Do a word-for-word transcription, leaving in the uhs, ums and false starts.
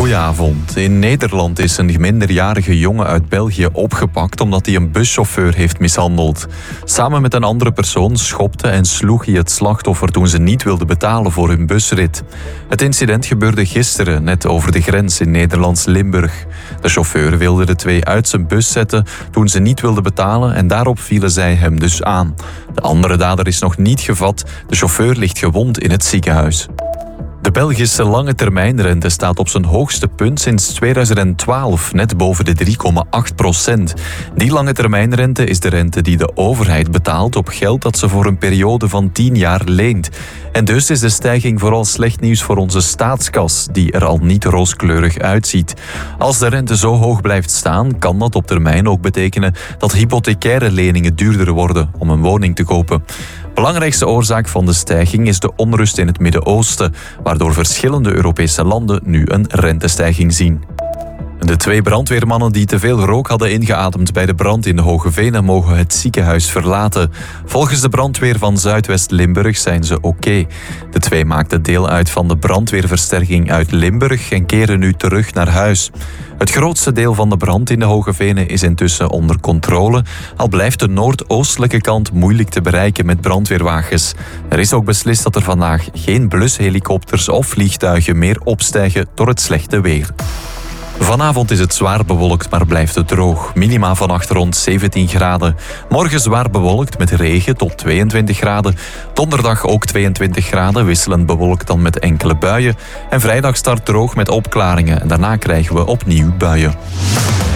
Goedenavond. In Nederland is een minderjarige jongen uit België opgepakt omdat hij een buschauffeur heeft mishandeld. Samen met een andere persoon schopte en sloeg hij het slachtoffer toen ze niet wilde betalen voor hun busrit. Het incident gebeurde gisteren, net over de grens in Nederlands Limburg. De chauffeur wilde de twee uit zijn bus zetten toen ze niet wilden betalen en daarop vielen zij hem dus aan. De andere dader is nog niet gevat. De chauffeur ligt gewond in het ziekenhuis. De Belgische lange termijnrente staat op zijn hoogste punt sinds tweeduizend twaalf, net boven de drie komma acht procent. Die lange termijnrente is de rente die de overheid betaalt op geld dat ze voor een periode van tien jaar leent. En dus is de stijging vooral slecht nieuws voor onze staatskas, die er al niet rooskleurig uitziet. Als de rente zo hoog blijft staan, kan dat op termijn ook betekenen dat hypothecaire leningen duurder worden om een woning te kopen. Belangrijkste oorzaak van de stijging is de onrust in het Midden-Oosten, waardoor verschillende Europese landen nu een rentestijging zien. De twee brandweermannen die te veel rook hadden ingeademd bij de brand in de Hoge Venen mogen het ziekenhuis verlaten. Volgens de brandweer van Zuidwest-Limburg zijn ze oké. De twee maakten deel uit van de brandweerversterking uit Limburg en keren nu terug naar huis. Het grootste deel van de brand in de Hoge Venen is intussen onder controle, al blijft de noordoostelijke kant moeilijk te bereiken met brandweerwagens. Er is ook beslist dat er vandaag geen blushelikopters of vliegtuigen meer opstijgen door het slechte weer. Vanavond is het zwaar bewolkt, maar blijft het droog. Minima vannacht rond zeventien graden. Morgen zwaar bewolkt met regen tot tweeëntwintig graden. Donderdag ook tweeëntwintig graden, wisselend bewolkt dan met enkele buien. En vrijdag start droog met opklaringen en daarna krijgen we opnieuw buien.